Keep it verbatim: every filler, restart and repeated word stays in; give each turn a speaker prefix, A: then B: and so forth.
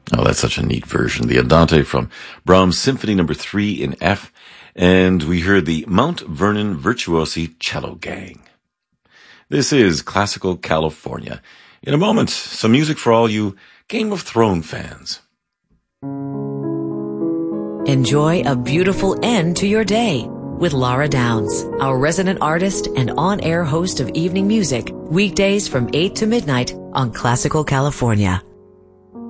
A: Oh, that's such a neat version. The Andante from Brahms Symphony Number three in F, and we heard the Mount Vernon Virtuosi Cello Gang. This is Classical California. In a moment, some music for all you Game of Thrones fans.
B: Enjoy a beautiful end to your day with Laura Downs, our resident artist and on-air host of evening music, weekdays from eight to midnight on Classical California.